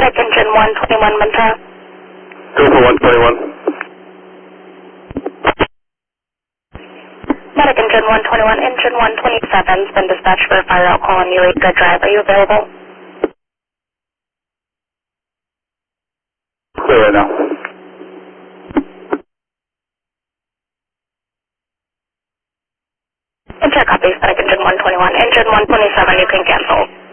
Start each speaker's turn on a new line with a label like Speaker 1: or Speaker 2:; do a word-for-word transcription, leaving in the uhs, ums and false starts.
Speaker 1: Medic engine one twenty-one, Manta.
Speaker 2: Go for one twenty-one.
Speaker 1: Medic engine one twenty-one, engine one twenty-seven's been dispatched for a fire out call on Eureka Drive. Are you available?
Speaker 2: Clear right now.
Speaker 1: Enter copies, Medic engine one twenty-one. Engine one twenty-seven, you can cancel.